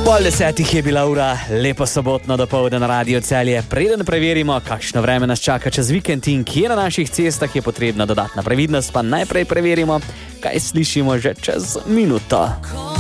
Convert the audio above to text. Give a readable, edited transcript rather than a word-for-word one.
10:30 je bila ura, lepo sobotno dopoldne na Radio Celje. Preden preverimo, kakšno vreme nas čaka čez vikend in kje na naših cestah je potrebna dodatna previdnost, pa najprej preverimo, kaj slišimo že čez minuto.